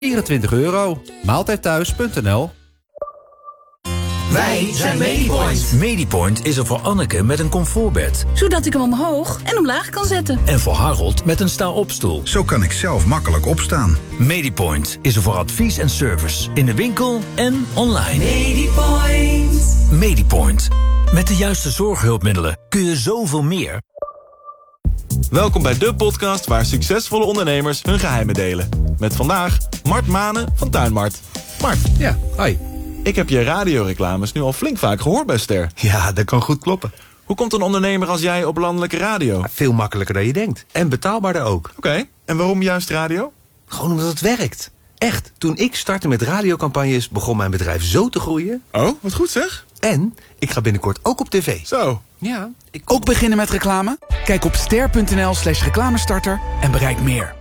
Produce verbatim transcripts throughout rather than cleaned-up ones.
vierentwintig euro. maaltijdthuis punt n l. Wij zijn Medipoint. Medipoint is er voor Anneke met een comfortbed. Zodat ik hem omhoog en omlaag kan zetten. En voor Harold met een sta-opstoel. Zo kan ik zelf makkelijk opstaan. Medipoint is er voor advies en service. In de winkel en online. Medipoint. Medipoint. Met de juiste zorghulpmiddelen kun je zoveel meer. Welkom bij de podcast waar succesvolle ondernemers hun geheimen delen. Met vandaag Mart Manen van Tuinmart. Mart. Ja, hoi. Ik heb je radioreclames nu al flink vaak gehoord bij Ster. Ja, dat kan goed kloppen. Hoe komt een ondernemer als jij op landelijke radio? Veel makkelijker dan je denkt. En betaalbaarder ook. Oké, okay. En waarom juist radio? Gewoon omdat het werkt. Echt, toen ik startte met radiocampagnes begon mijn bedrijf zo te groeien. Oh, wat goed zeg. En ik ga binnenkort ook op tv. Zo. Ja. Ik... Ook beginnen met reclame? Kijk op ster punt n l slash reclamestarter en bereik meer.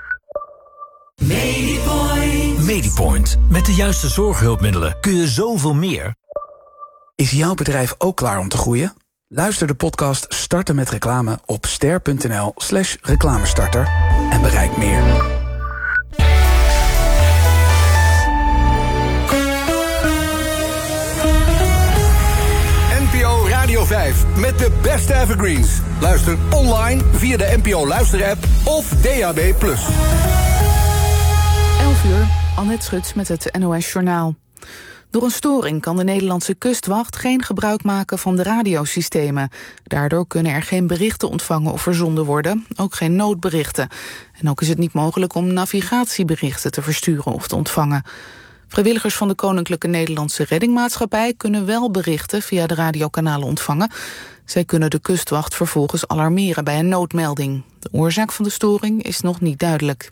Medipoint. Medipoint. Met de juiste zorghulpmiddelen kun je zoveel meer. Is jouw bedrijf ook klaar om te groeien? Luister de podcast Starten met reclame op ster punt n l slash reclamestarter en bereik meer. N P O Radio vijf met de beste evergreens. Luister online via de N P O Luister-app of D A B plus. elf uur, Annette Schuts met het N O S-journaal. Door een storing kan de Nederlandse kustwacht geen gebruik maken van de radiosystemen. Daardoor kunnen er geen berichten ontvangen of verzonden worden, ook geen noodberichten. En ook is het niet mogelijk om navigatieberichten te versturen of te ontvangen. Vrijwilligers van de Koninklijke Nederlandse Reddingmaatschappij kunnen wel berichten via de radiokanalen ontvangen. Zij kunnen de kustwacht vervolgens alarmeren bij een noodmelding. De oorzaak van de storing is nog niet duidelijk.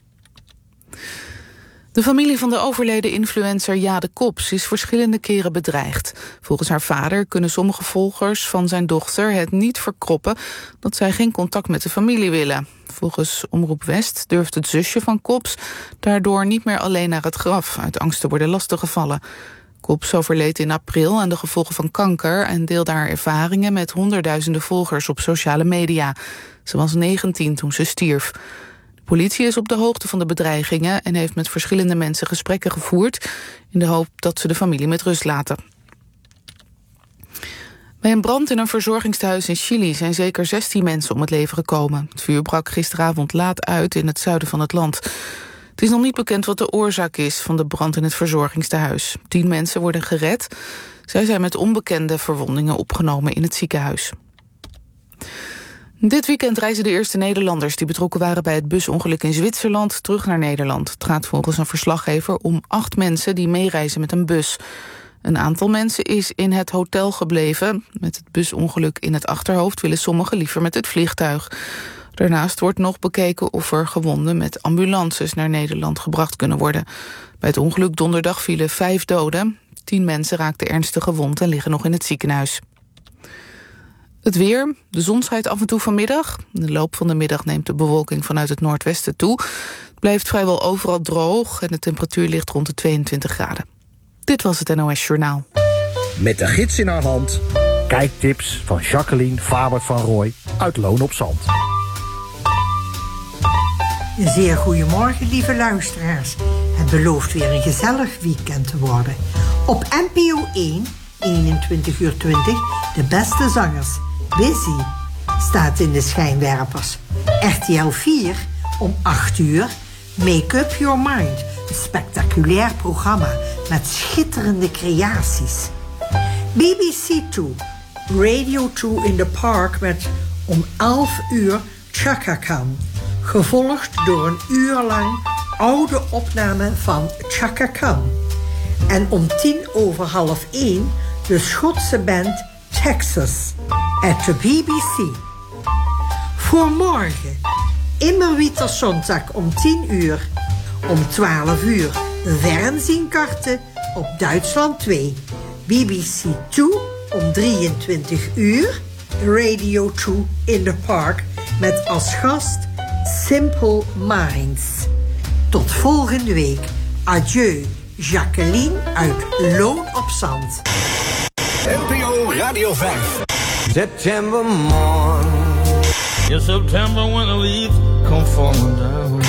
De familie van de overleden influencer Jade Kops is verschillende keren bedreigd. Volgens haar vader kunnen sommige volgers van zijn dochter het niet verkroppen dat zij geen contact met de familie willen. Volgens Omroep West durft het zusje van Kops daardoor niet meer alleen naar het graf uit angst te worden lastiggevallen. Kops overleed in april aan de gevolgen van kanker en deelde haar ervaringen met honderdduizenden volgers op sociale media. Ze was negentien toen ze stierf. De politie is op de hoogte van de bedreigingen en heeft met verschillende mensen gesprekken gevoerd in de hoop dat ze de familie met rust laten. Bij een brand in een verzorgingstehuis in Chili zijn zeker zestien mensen om het leven gekomen. Het vuur brak gisteravond laat uit in het zuiden van het land. Het is nog niet bekend wat de oorzaak is van de brand in het verzorgingstehuis. Tien mensen worden gered. Zij zijn met onbekende verwondingen opgenomen in het ziekenhuis. Dit weekend reizen de eerste Nederlanders die betrokken waren bij het busongeluk in Zwitserland terug naar Nederland. Het gaat volgens een verslaggever om acht mensen die meereizen met een bus. Een aantal mensen is in het hotel gebleven. Met het busongeluk in het achterhoofd willen sommigen liever met het vliegtuig. Daarnaast wordt nog bekeken of er gewonden met ambulances naar Nederland gebracht kunnen worden. Bij het ongeluk donderdag vielen vijf doden. Tien mensen raakten ernstig gewond en liggen nog in het ziekenhuis. Het weer. De zon schijnt af en toe vanmiddag. In de loop van de middag neemt de bewolking vanuit het noordwesten toe. Het blijft vrijwel overal droog en de temperatuur ligt rond de tweeëntwintig graden. Dit was het N O S-journaal. Met de gids in haar hand. Kijktips van Jacqueline Fabert van Rooij uit Loon op Zand. Een zeer goedemorgen, lieve luisteraars. Het belooft weer een gezellig weekend te worden. Op N P O één, eenentwintig uur twintig, de beste zangers. Busy staat in de schijnwerpers. R T L vier om acht uur, Make Up Your Mind. Een spectaculair programma met schitterende creaties. B B C twee, Radio twee in the Park met om elf uur Chaka Khan. Gevolgd door een uur lang oude opname van Chaka Khan. En om tien over half één de Schotse band Texas at de B B C. Voor morgen, immer wieder zondag om tien uur. Om twaalf uur Fernsehkarten op Duitsland twee. B B C twee om drieëntwintig uur. Radio twee in the Park met als gast Simple Minds. Tot volgende week. Adieu, Jacqueline uit Loon op Zand. N P O Radio vijf. September morn. In September when the leaves come falling down.